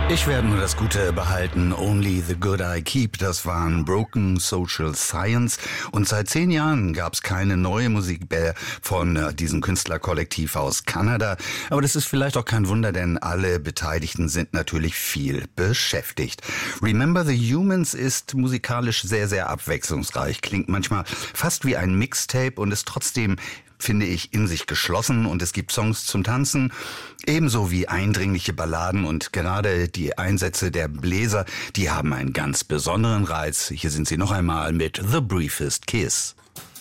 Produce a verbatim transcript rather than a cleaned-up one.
Ich werde nur das Gute behalten, only the good I keep, das waren Broken Social Science und seit zehn Jahren gab es keine neue Musik mehr von äh, diesem Künstlerkollektiv aus Kanada, aber das ist vielleicht auch kein Wunder, denn alle Beteiligten sind natürlich viel beschäftigt. Remember the Humans ist musikalisch sehr, sehr abwechslungsreich, klingt manchmal fast wie ein Mixtape und ist trotzdem, finde ich, in sich geschlossen und es gibt Songs zum Tanzen, ebenso wie eindringliche Balladen und gerade die Einsätze der Bläser, die haben einen ganz besonderen Reiz. Hier sind sie noch einmal mit The Briefest Kiss.